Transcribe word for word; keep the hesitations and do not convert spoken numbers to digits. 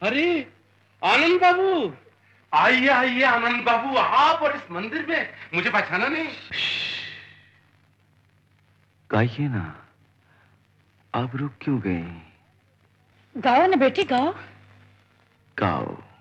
अरे आनंद बाबू, आइए आइए आनंद बाबू, आप और इस मंदिर में मुझे पहचाना नहीं? गाइए ना, आप रुक क्यों गए? गाओ ना बेटी, गाओ। गाओ।